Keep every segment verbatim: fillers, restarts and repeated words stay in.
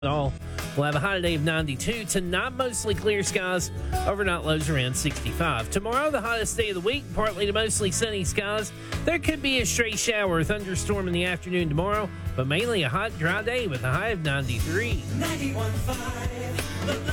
all. We'll have a high today of ninety-two. Tonight, mostly clear skies. Overnight lows around sixty-five. Tomorrow, the hottest day of the week. Partly to mostly sunny skies. There could be a stray shower or thunderstorm in the afternoon tomorrow, but mainly a hot, dry day with a high of ninety-three. ninety-one point five, The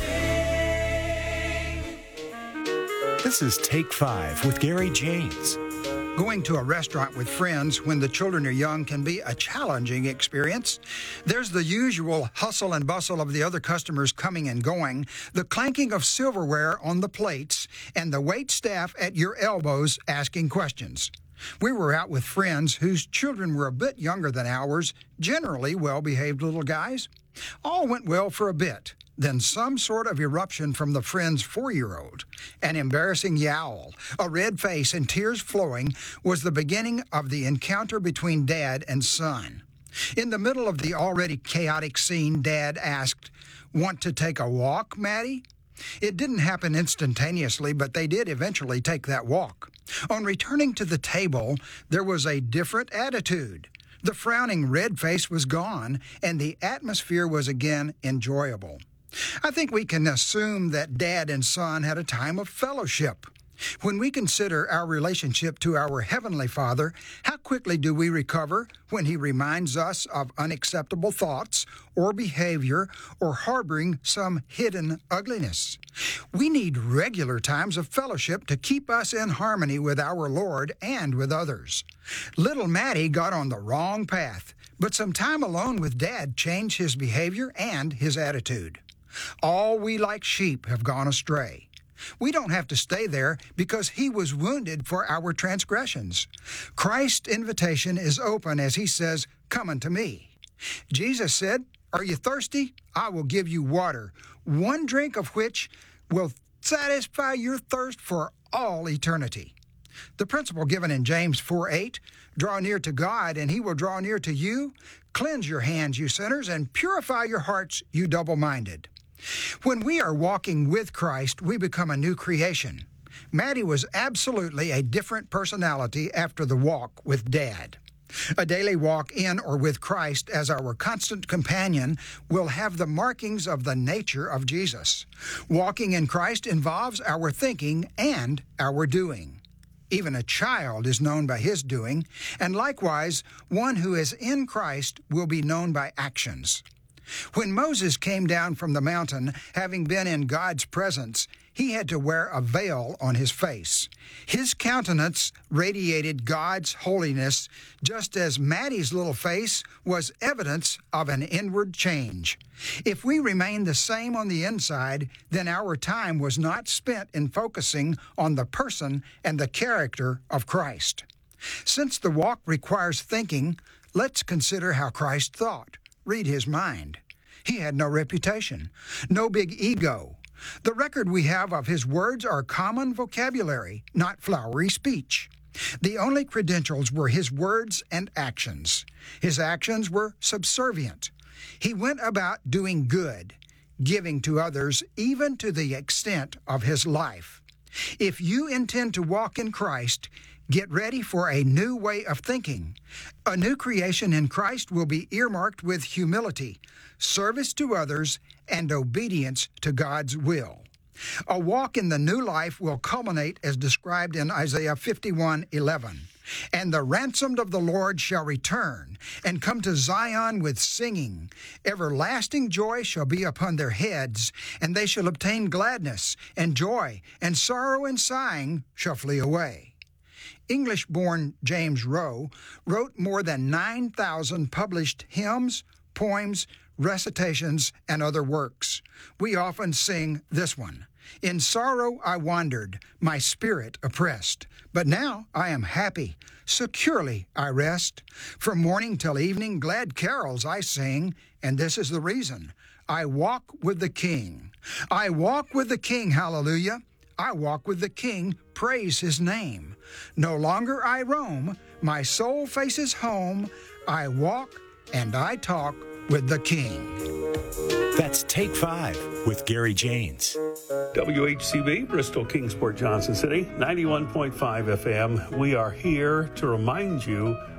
Blessing. This is Take Five with Gary James. Going to a restaurant with friends when the children are young can be a challenging experience. There's the usual hustle and bustle of the other customers coming and going, the clanking of silverware on the plates, and the wait staff at your elbows asking questions. We were out with friends whose children were a bit younger than ours, generally well-behaved little guys. All went well for a bit. Then some sort of eruption from the friend's four-year-old. An embarrassing yowl, a red face, and tears flowing was the beginning of the encounter between Dad and son. In the middle of the already chaotic scene, Dad asked, "Want to take a walk, Maddie?" It didn't happen instantaneously, but they did eventually take that walk. On returning to the table, there was a different attitude. The frowning red face was gone, and the atmosphere was again enjoyable. I think we can assume that Dad and son had a time of fellowship. When we consider our relationship to our Heavenly Father, how quickly do we recover when He reminds us of unacceptable thoughts or behavior or harboring some hidden ugliness? We need regular times of fellowship to keep us in harmony with our Lord and with others. Little Maddie got on the wrong path, but some time alone with Dad changed his behavior and his attitude. All we like sheep have gone astray. We don't have to stay there because He was wounded for our transgressions. Christ's invitation is open as He says, "Come unto me." Jesus said, "Are you thirsty? I will give you water, one drink of which will satisfy your thirst for all eternity." The principle given in James four eight, "Draw near to God, and He will draw near to you. Cleanse your hands, you sinners, and purify your hearts, you double-minded." When we are walking with Christ, we become a new creation. Maddie was absolutely a different personality after the walk with Dad. A daily walk in or with Christ as our constant companion will have the markings of the nature of Jesus. Walking in Christ involves our thinking and our doing. Even a child is known by his doing, and likewise, one who is in Christ will be known by actions. When Moses came down from the mountain, having been in God's presence, he had to wear a veil on his face. His countenance radiated God's holiness, just as Maddie's little face was evidence of an inward change. If we remain the same on the inside, then our time was not spent in focusing on the person and the character of Christ. Since the walk requires thinking, let's consider how Christ thought. Read His mind. He had no reputation, no big ego. The record we have of His words are common vocabulary, not flowery speech. The only credentials were His words and actions. His actions were subservient. He went about doing good, giving to others, even to the extent of His life. If you intend to walk in Christ, get ready for a new way of thinking. A new creation in Christ will be earmarked with humility, service to others, and obedience to God's will. A walk in the new life will culminate as described in Isaiah fifty-one eleven. "And the ransomed of the Lord shall return, and come to Zion with singing. Everlasting joy shall be upon their heads, and they shall obtain gladness and joy, and sorrow and sighing shall flee away." English-born James Rowe wrote more than nine thousand published hymns, poems, recitations, and other works. We often sing this one: "In sorrow I wandered, my spirit oppressed, but now I am happy, securely I rest. From morning till evening glad carols I sing, and this is the reason: I walk with the King. I walk with the King, hallelujah. I walk with the King, praise His name. No longer I roam, my soul faces home. I walk and I talk with the King." That's Take Five with Gary James. W H C B, Bristol, Kingsport, Johnson City, ninety-one point five F M. We are here to remind you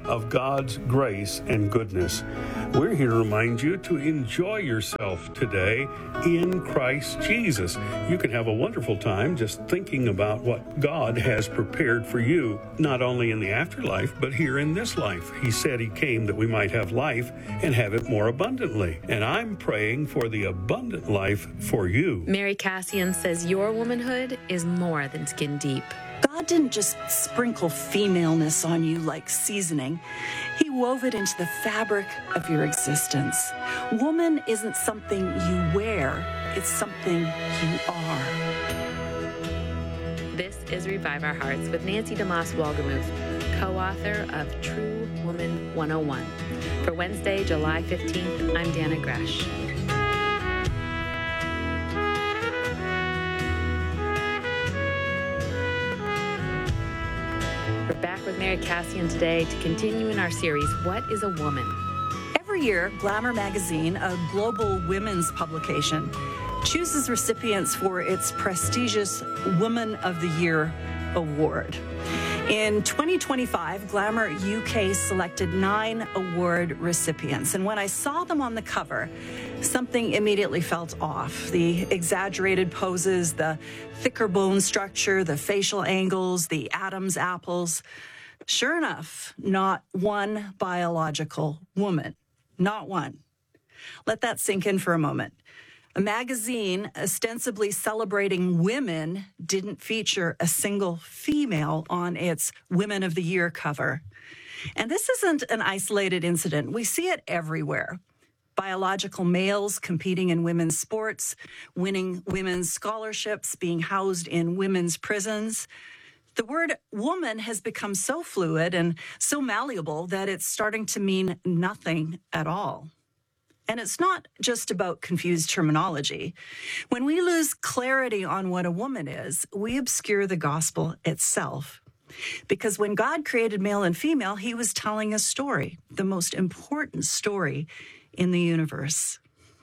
of God's grace and goodness. We're here to remind you to enjoy yourself today in Christ Jesus. You can have a wonderful time just thinking about what God has prepared for you, not only in the afterlife, but here in this life. He said he came that we might have life and have it more abundantly. And I'm praying for the abundant life for you. Mary Cassian says your womanhood is more than skin deep. God didn't just sprinkle femaleness on you like seasoning. He wove it into the fabric of your existence. Woman isn't something you wear, it's something you are. This is Revive Our Hearts with Nancy DeMoss Wolgemuth, co-author of True Woman one oh one. For Wednesday, July fifteenth, I'm Dana Gresh. We're back with Mary Cassian today to continue in our series, What is a Woman? Every year, Glamour magazine, a global women's publication, chooses recipients for its prestigious Woman of the Year award. In twenty twenty-five, Glamour U K selected nine award recipients. And when I saw them on the cover, something immediately felt off. The exaggerated poses, the thicker bone structure, the facial angles, the Adam's apples. Sure enough, not one biological woman. Not one. Let that sink in for a moment. A magazine ostensibly celebrating women didn't feature a single female on its Women of the Year cover. And this isn't an isolated incident. We see it everywhere. Biological males competing in women's sports, winning women's scholarships, being housed in women's prisons. The word woman has become so fluid and so malleable that it's starting to mean nothing at all. And it's not just about confused terminology. When we lose clarity on what a woman is, we obscure the gospel itself. Because when God created male and female, he was telling a story, the most important story in the universe.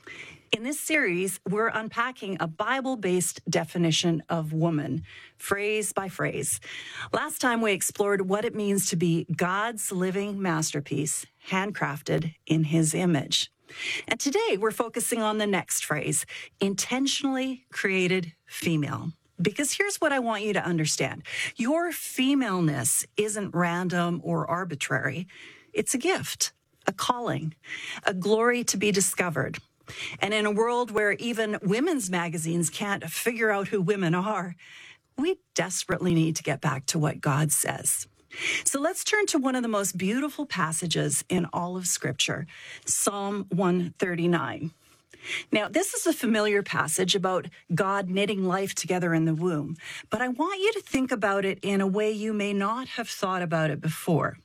In this series, we're unpacking a Bible-based definition of woman, phrase by phrase. Last time we explored what it means to be God's living masterpiece, handcrafted in his image. And today we're focusing on the next phrase, intentionally created female. Because here's what I want you to understand. Your femaleness isn't random or arbitrary. It's a gift, a calling, a glory to be discovered. And in a world where even women's magazines can't figure out who women are, we desperately need to get back to what God says. So let's turn to one of the most beautiful passages in all of Scripture, Psalm one thirty-nine. Now, this is a familiar passage about God knitting life together in the womb, but I want you to think about it in a way you may not have thought about it before.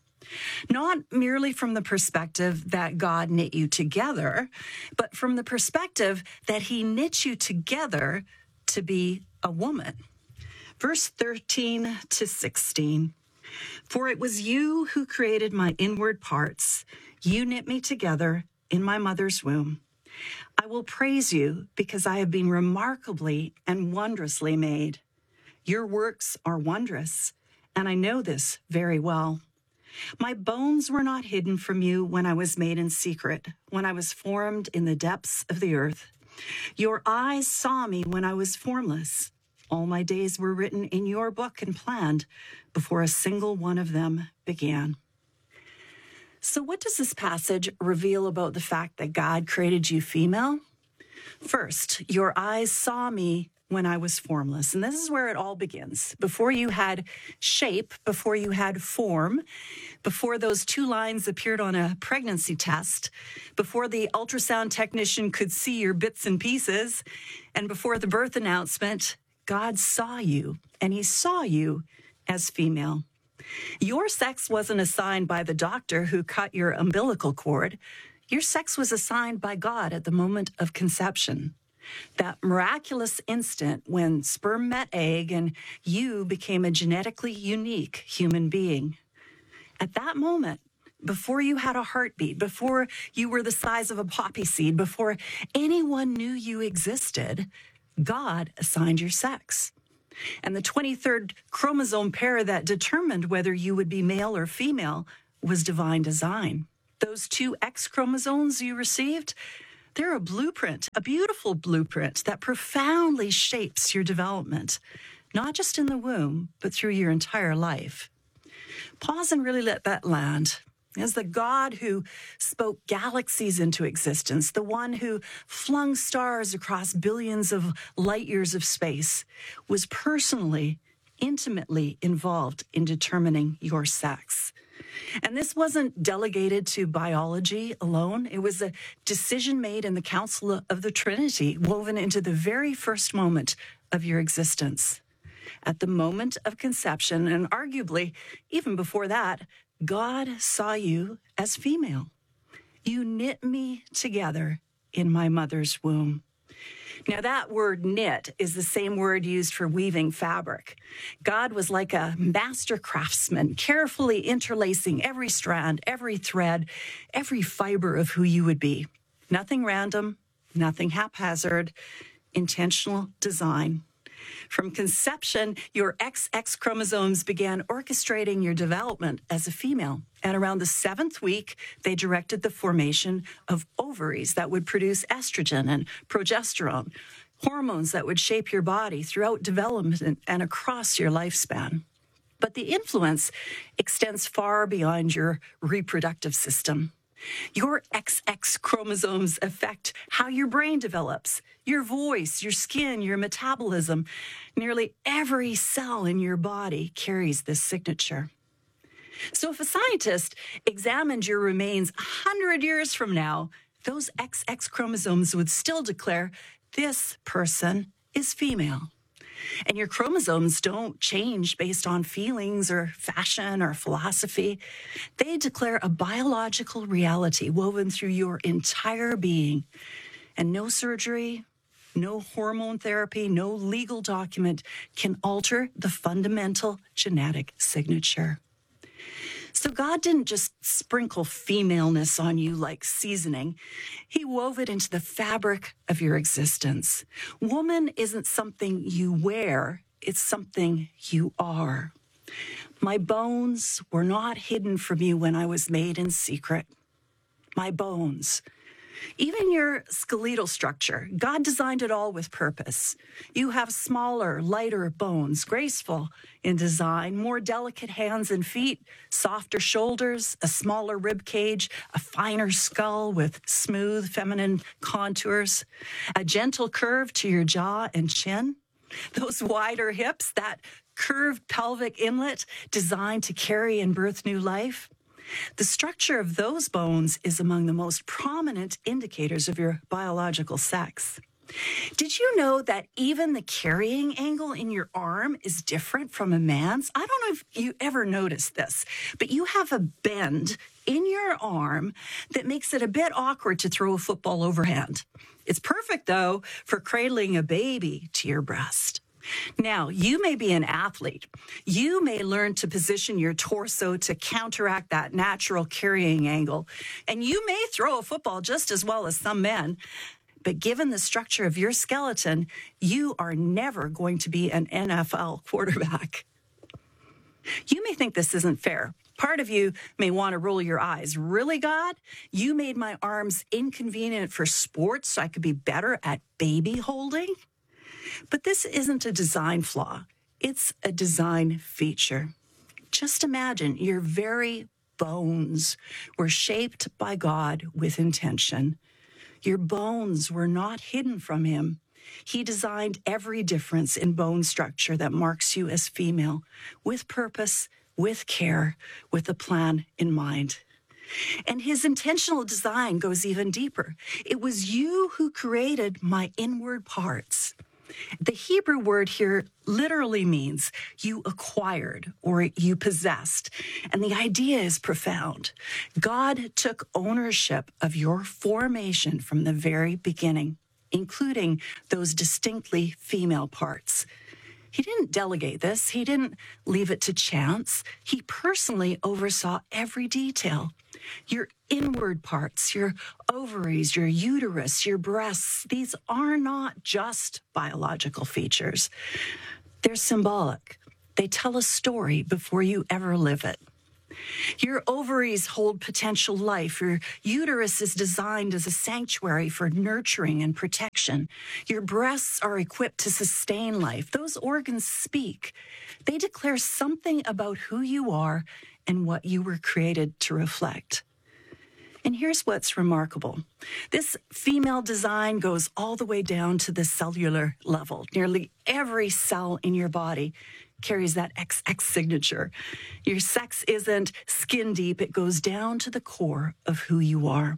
Not merely from the perspective that God knit you together, but from the perspective that he knit you together to be a woman. Verse thirteen to sixteen. For it was you who created my inward parts. You knit me together in my mother's womb. I will praise you because I have been remarkably and wondrously made. Your works are wondrous, and I know this very well. My bones were not hidden from you when I was made in secret, when I was formed in the depths of the earth. Your eyes saw me when I was formless. All my days were written in your book and planned before a single one of them began. So what does this passage reveal about the fact that God created you female? First, your eyes saw me when I was formless. And this is where it all begins. Before you had shape, before you had form, before those two lines appeared on a pregnancy test, before the ultrasound technician could see your bits and pieces, and before the birth announcement, God saw you, and he saw you as female. Your sex wasn't assigned by the doctor who cut your umbilical cord. Your sex was assigned by God at the moment of conception. That miraculous instant when sperm met egg and you became a genetically unique human being. At that moment, before you had a heartbeat, before you were the size of a poppy seed, before anyone knew you existed, God assigned your sex. And the twenty-third chromosome pair that determined whether you would be male or female was divine design. Those two X chromosomes you received, they're a blueprint, a beautiful blueprint that profoundly shapes your development, not just in the womb, but through your entire life. Pause and really let that land. As the God who spoke galaxies into existence, the one who flung stars across billions of light years of space, was personally, intimately involved in determining your sex. And this wasn't delegated to biology alone. It was a decision made in the Council of the Trinity, woven into the very first moment of your existence. At the moment of conception, and arguably even before that, God saw you as female. You knit me together in my mother's womb. Now, that word knit is the same word used for weaving fabric. God was like a master craftsman, carefully interlacing every strand, every thread, every fiber of who you would be. Nothing random, nothing haphazard, intentional design. From conception, your X X chromosomes began orchestrating your development as a female. And around the seventh week, they directed the formation of ovaries that would produce estrogen and progesterone, hormones that would shape your body throughout development and across your lifespan. But the influence extends far beyond your reproductive system. Your X X chromosomes affect how your brain develops, your voice, your skin, your metabolism. Nearly every cell in your body carries this signature. So if a scientist examined your remains one hundred years from now, those X X chromosomes would still declare this person is female. And your chromosomes don't change based on feelings or fashion or philosophy. They declare a biological reality woven through your entire being. And no surgery, no hormone therapy, no legal document can alter the fundamental genetic signature. So God didn't just sprinkle femaleness on you like seasoning. He wove it into the fabric of your existence. Woman isn't something you wear, it's something you are. My bones were not hidden from you when I was made in secret. My bones. Even your skeletal structure, God designed it all with purpose. You have smaller, lighter bones, graceful in design, more delicate hands and feet, softer shoulders, a smaller rib cage, a finer skull with smooth feminine contours, a gentle curve to your jaw and chin, those wider hips, that curved pelvic inlet designed to carry and birth new life. The structure of those bones is among the most prominent indicators of your biological sex. Did you know that even the carrying angle in your arm is different from a man's? I don't know if you ever noticed this, but you have a bend in your arm that makes it a bit awkward to throw a football overhand. It's perfect, though, for cradling a baby to your breast. Now, you may be an athlete. You may learn to position your torso to counteract that natural carrying angle. And you may throw a football just as well as some men. But given the structure of your skeleton, you are never going to be an N F L quarterback. You may think this isn't fair. Part of you may want to roll your eyes. Really, God? You made my arms inconvenient for sports so I could be better at baby holding? But this isn't a design flaw. It's a design feature. Just imagine your very bones were shaped by God with intention. Your bones were not hidden from him. He designed every difference in bone structure that marks you as female, with purpose, with care, with a plan in mind. And his intentional design goes even deeper. It was you who created my inward parts. The Hebrew word here literally means you acquired or you possessed. And the idea is profound. God took ownership of your formation from the very beginning, including those distinctly female parts. He didn't delegate this. He didn't leave it to chance. He personally oversaw every detail. Your inward parts, your ovaries, your uterus, your breasts, these are not just biological features. They're symbolic. They tell a story before you ever live it. Your ovaries hold potential life. Your uterus is designed as a sanctuary for nurturing and protection. Your breasts are equipped to sustain life. Those organs speak. They declare something about who you are and what you were created to reflect. And here's what's remarkable. This female design goes all the way down to the cellular level. Nearly every cell in your body carries that X X signature. Your sex isn't skin deep, it goes down to the core of who you are.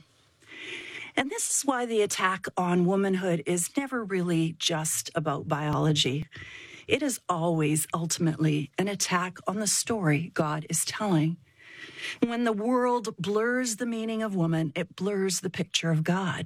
And this is why the attack on womanhood is never really just about biology. It is always ultimately an attack on the story God is telling. When the world blurs the meaning of woman, it blurs the picture of God.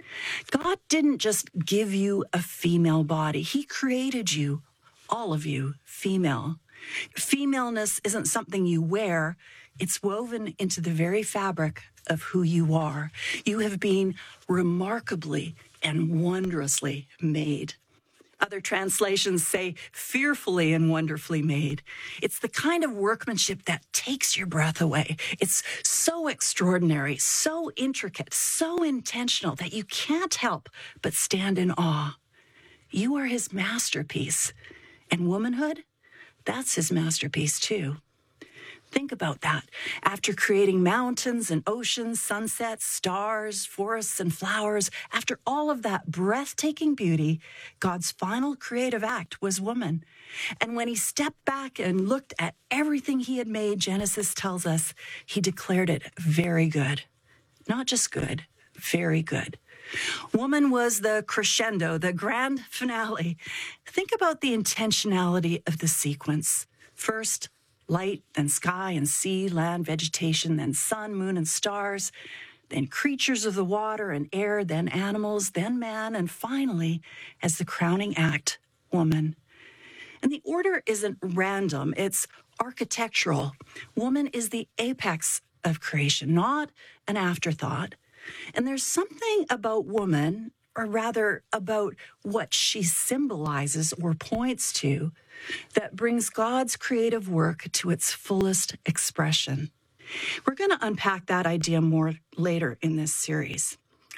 God didn't just give you a female body. He created you, all of you, female. Femaleness isn't something you wear. It's woven into the very fabric of who you are. You have been remarkably and wondrously made. Other translations say fearfully and wonderfully made. It's the kind of workmanship that takes your breath away. It's so extraordinary, so intricate, so intentional that you can't help but stand in awe. You are his masterpiece. And womanhood, that's his masterpiece too. Think about that. After creating mountains and oceans, sunsets, stars, forests, and flowers, after all of that breathtaking beauty, God's final creative act was woman. And when he stepped back and looked at everything he had made, Genesis tells us, he declared it very good. Not just good, very good. Woman was the crescendo, the grand finale. Think about the intentionality of the sequence. First, light, then sky and sea, land, vegetation, then sun, moon, and stars, then creatures of the water and air, then animals, then man, and finally, as the crowning act, woman. And the order isn't random, it's architectural. Woman is the apex of creation, not an afterthought. And there's something about woman, or rather about what she symbolizes or points to, that brings God's creative work to its fullest expression. We're going to unpack that idea more later in this series.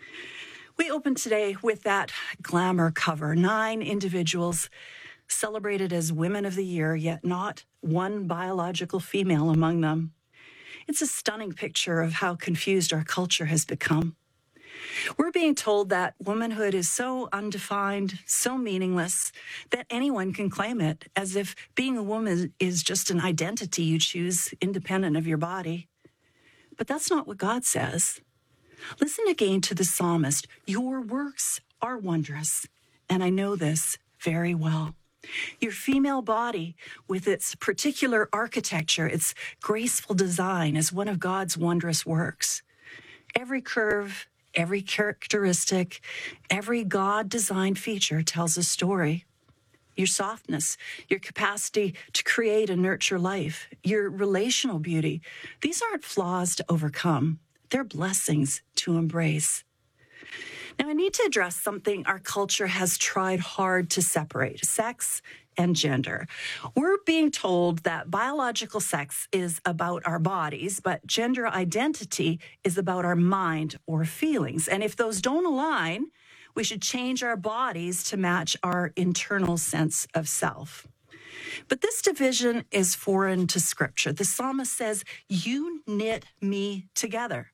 We open today with that glamour cover. Nine individuals celebrated as Women of the Year, yet not one biological female among them. It's a stunning picture of how confused our culture has become. We're being told that womanhood is so undefined, so meaningless, that anyone can claim it, as if being a woman is just an identity you choose independent of your body. But that's not what God says. Listen again to the psalmist. Your works are wondrous, and I know this very well. Your female body, with its particular architecture, its graceful design, is one of God's wondrous works. Every curve, every characteristic, every God-designed feature tells a story. Your softness, your capacity to create and nurture life, your relational beauty, these aren't flaws to overcome. They're blessings to embrace. Now, I need to address something our culture has tried hard to separate: sex and gender. We're being told that biological sex is about our bodies, but gender identity is about our mind or feelings. And if those don't align, we should change our bodies to match our internal sense of self. But this division is foreign to Scripture. The psalmist says, "You knit me together."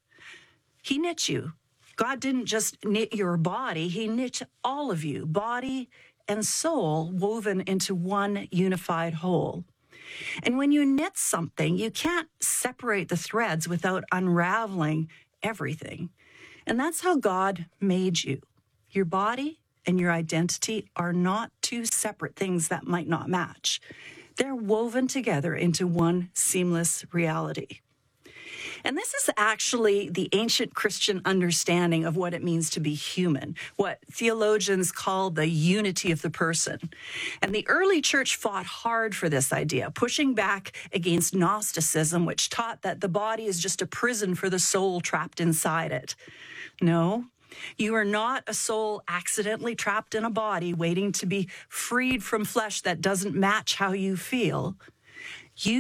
He knit you. God didn't just knit your body, he knit all of you, body and soul, woven into one unified whole. And when you knit something, you can't separate the threads without unraveling everything. And that's how God made you. Your body and your identity are not two separate things that might not match. They're woven together into one seamless reality. And this is actually the ancient Christian understanding of what it means to be human, what theologians call the unity of the person. And the early church fought hard for this idea, pushing back against Gnosticism, which taught that the body is just a prison for the soul trapped inside it. No, you are not a soul accidentally trapped in a body waiting to be freed from flesh that doesn't match how you feel. You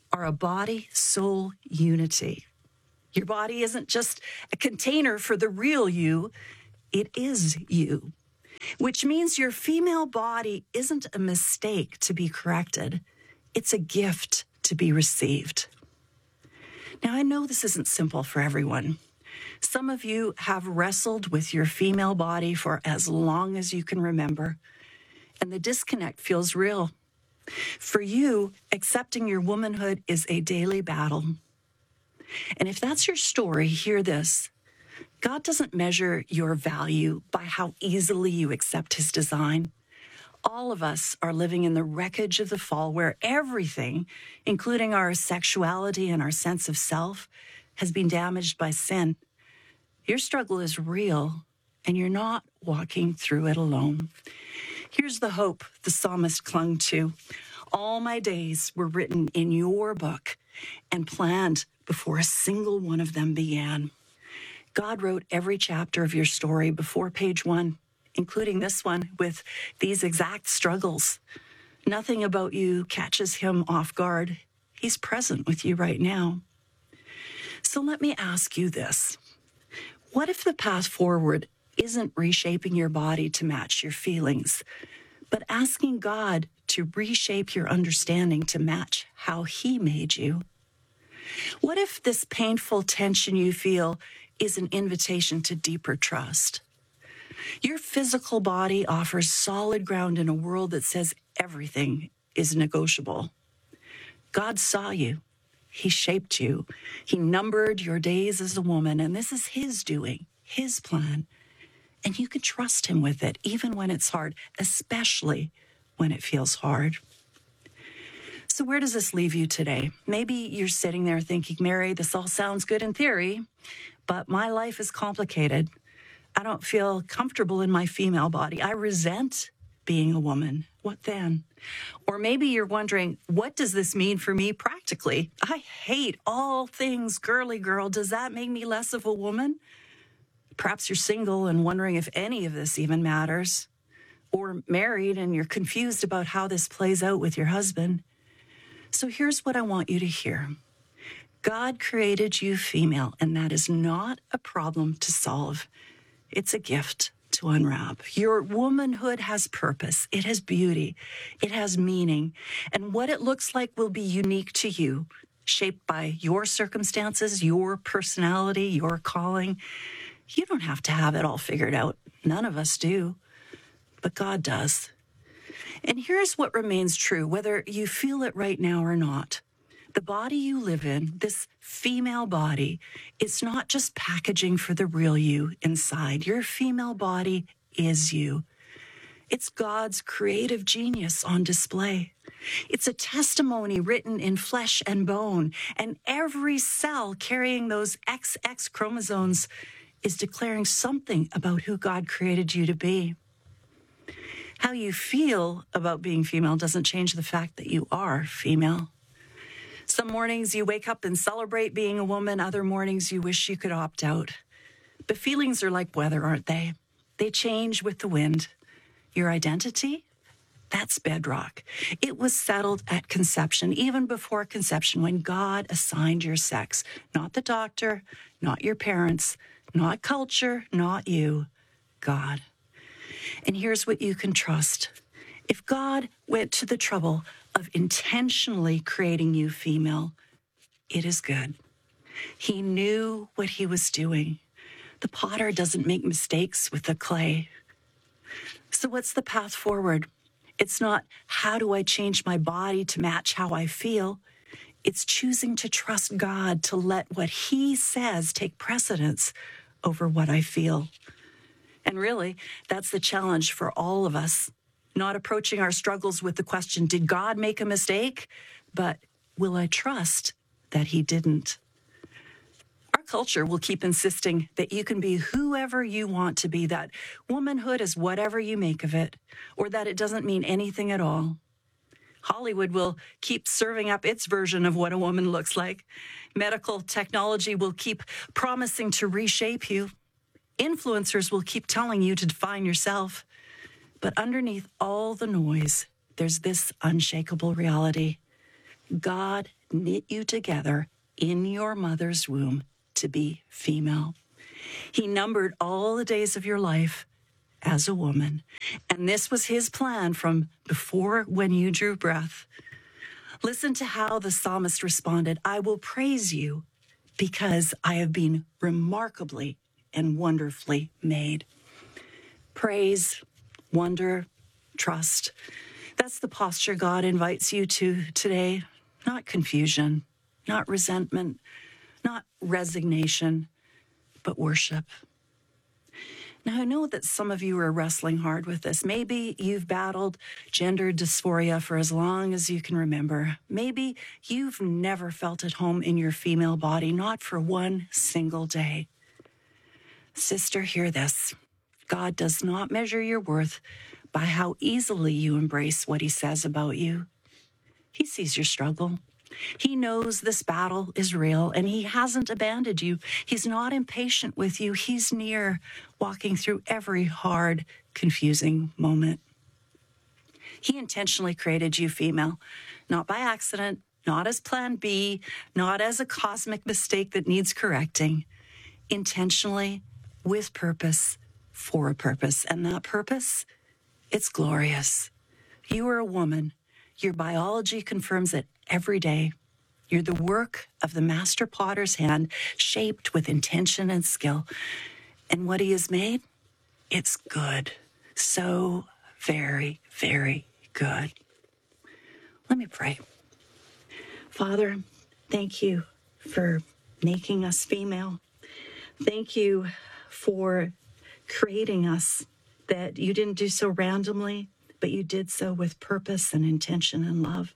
are a body-soul unity. Your body isn't just a container for the real you, it is you, which means your female body isn't a mistake to be corrected. It's a gift to be received. Now, I know this isn't simple for everyone. Some of you have wrestled with your female body for as long as you can remember, and the disconnect feels real. For you, accepting your womanhood is a daily battle. And if that's your story, hear this. God doesn't measure your value by how easily you accept his design. All of us are living in the wreckage of the fall where everything, including our sexuality and our sense of self, has been damaged by sin. Your struggle is real, and you're not walking through it alone. Here's the hope the psalmist clung to. All my days were written in your book and planned before a single one of them began. God wrote every chapter of your story before page one, including this one with these exact struggles. Nothing about you catches him off guard. He's present with you right now. So let me ask you this. What if the path forward isn't reshaping your body to match your feelings, but asking God to reshape your understanding to match how he made you? What if this painful tension you feel is an invitation to deeper trust? Your physical body offers solid ground in a world that says everything is negotiable. God saw you. He shaped you. He numbered your days as a woman, and this is his doing, his plan. And you can trust him with it, even when it's hard, especially when it feels hard. So where does this leave you today? Maybe you're sitting there thinking, Mary, this all sounds good in theory, but my life is complicated. I don't feel comfortable in my female body. I resent being a woman. What then? Or maybe you're wondering, what does this mean for me practically? I hate all things girly girl. Does that make me less of a woman? Perhaps you're single and wondering if any of this even matters. Or married and you're confused about how this plays out with your husband. So here's what I want you to hear. God created you female, and that is not a problem to solve. It's a gift to unwrap. Your womanhood has purpose. It has beauty. It has meaning. And what it looks like will be unique to you, shaped by your circumstances, your personality, your calling. You don't have to have it all figured out. None of us do. But God does. And here's what remains true, whether you feel it right now or not. The body you live in, this female body, it's not just packaging for the real you inside. Your female body is you. It's God's creative genius on display. It's a testimony written in flesh and bone, and every cell carrying those X X chromosomes is declaring something about who God created you to be. How you feel about being female doesn't change the fact that you are female. Some mornings you wake up and celebrate being a woman. Other mornings you wish you could opt out. But feelings are like weather, aren't they? They change with the wind. Your identity? That's bedrock. It was settled at conception, even before conception, when God assigned your sex. Not the doctor, not your parents, not culture, not you. God. And here's what you can trust. If God went to the trouble of intentionally creating you female, it is good. He knew what he was doing. The potter doesn't make mistakes with the clay. So what's the path forward? It's not, how do I change my body to match how I feel? It's choosing to trust God to let what he says take precedence over what I feel. And really, that's the challenge for all of us. Not approaching our struggles with the question, did God make a mistake? But will I trust that he didn't? Our culture will keep insisting that you can be whoever you want to be, that womanhood is whatever you make of it, or that it doesn't mean anything at all. Hollywood will keep serving up its version of what a woman looks like. Medical technology will keep promising to reshape you. Influencers will keep telling you to define yourself. But underneath all the noise, there's this unshakable reality. God knit you together in your mother's womb to be female. He numbered all the days of your life as a woman, and this was his plan from before when you drew breath. Listen to how the psalmist responded, I will praise you because I have been remarkably and wonderfully made. Praise, wonder, trust. That's the posture God invites you to today. Not confusion, not resentment, not resignation, but worship. Now, I know that some of you are wrestling hard with this. Maybe you've battled gender dysphoria for as long as you can remember. Maybe you've never felt at home in your female body, not for one single day. Sister, hear this. God does not measure your worth by how easily you embrace what he says about you. He sees your struggle. He knows this battle is real, and he hasn't abandoned you. He's not impatient with you. He's near, walking through every hard, confusing moment. He intentionally created you female, not by accident, not as plan B, not as a cosmic mistake that needs correcting. Intentionally, with purpose, for a purpose. And that purpose, it's glorious. You are a woman. Your biology confirms it every day. You're the work of the master potter's hand, shaped with intention and skill. And what he has made, it's good. So very, very good. Let me pray. Father, thank you for making us female. Thank you for creating us, that you didn't do so randomly, but you did so with purpose and intention and love.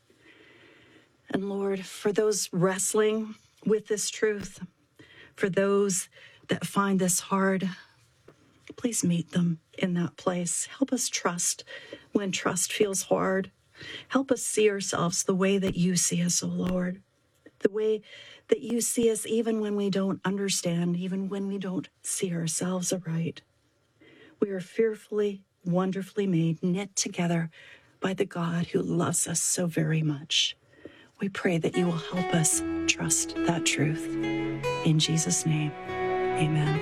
And Lord, for those wrestling with this truth, for those that find this hard, please meet them in that place. Help us trust when trust feels hard. Help us see ourselves the way that you see us, O Lord, the way that you see us even when we don't understand, even when we don't see ourselves aright. We are fearfully, wonderfully made, knit together by the God who loves us so very much. We pray that you will help us trust that truth. In Jesus' name, amen.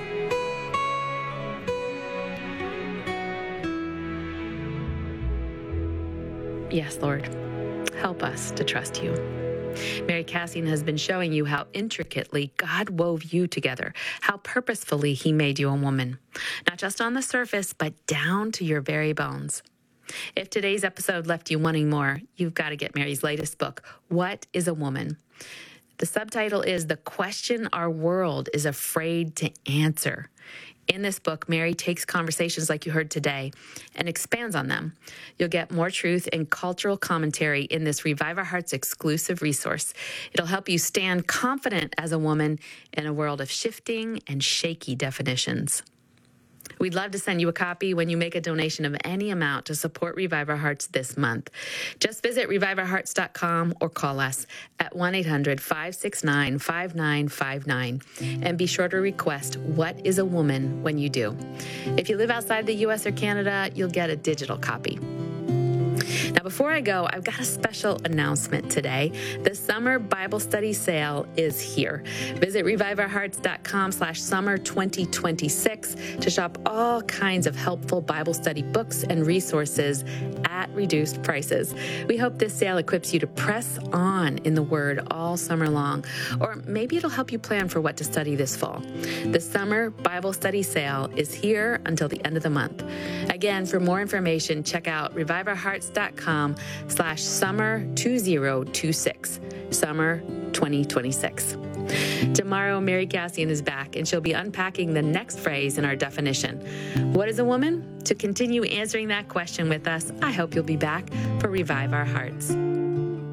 Yes, Lord, help us to trust you. Mary Cassian has been showing you how intricately God wove you together, how purposefully he made you a woman, not just on the surface, but down to your very bones. If today's episode left you wanting more, you've got to get Mary's latest book, What is a Woman? The subtitle is The Question Our World is Afraid to Answer. In this book, Mary takes conversations like you heard today and expands on them. You'll get more truth and cultural commentary in this Revive Our Hearts exclusive resource. It'll help you stand confident as a woman in a world of shifting and shaky definitions. We'd love to send you a copy when you make a donation of any amount to support Revive Our Hearts this month. Just visit revive our hearts dot com or call us at one eight hundred, five six nine, five nine five nine. And be sure to request What is a Woman when you do. If you live outside the U S or Canada, you'll get a digital copy. Now, before I go, I've got a special announcement today. The summer Bible study sale is here. Visit revive our hearts dot com slash summer twenty twenty-six to shop all kinds of helpful Bible study books and resources at reduced prices. We hope this sale equips you to press on in the Word all summer long, or maybe it'll help you plan for what to study this fall. The summer Bible study sale is here until the end of the month. Again, for more information, check out revive our hearts dot com slash summer two zero two six, summer twenty twenty-six. Tomorrow, Mary Cassian is back, and she'll be unpacking the next phrase in our definition. What is a woman? To continue answering that question with us, I hope you'll be back for Revive Our Hearts.